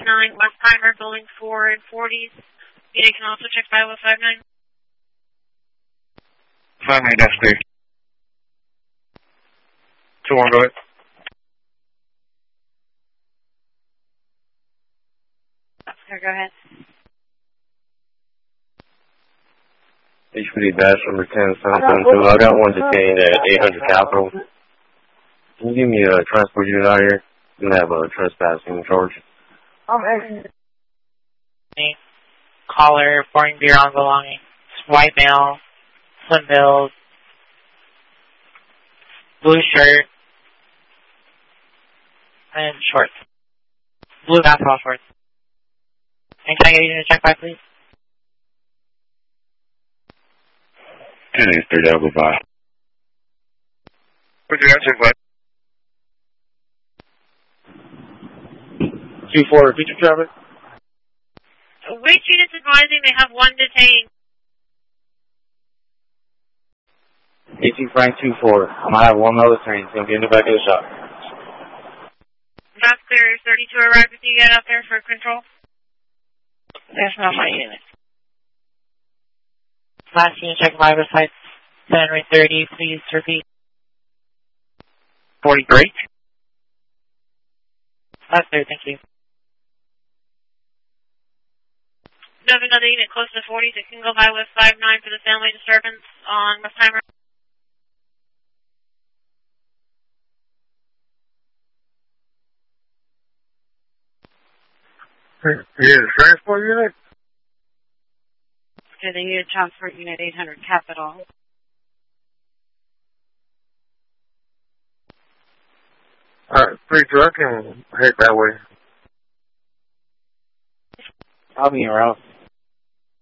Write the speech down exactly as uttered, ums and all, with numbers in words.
nine, Westheimer, building four and forties. Unit can also check five oh five nine. five nine, that's clear. two one, go ahead. Oscar, go ahead. H P D dash number ten seven seven two. I got one detained at eight hundred Capitol. Can you give me a transport unit out here? I'm going to have a trespassing charge. Okay. Caller, foreign beer on belongings. White male, slim build, blue shirt, and shorts. Blue basketball shorts. And can I get you to check by, please? ten eight three, I'll go by. What's your answer, bud? two four, repeat your traffic. Which unit's advising they have one detained? eighteen Frank two four. I might have one other train. He's going to be in the back of the shop. That's clear. thirty-two arrived with you. Get out there for control. That's not my unit. Last unit check my site. January thirty, please repeat. forty-three. That's clear, thank you. Do you have another unit close to forty that can go by with five nine for the family disturbance on Westheimer? You need a transport unit? Okay, they need a transport unit eight hundred Capitol. Alright, three two, I can head that way. I'll be around.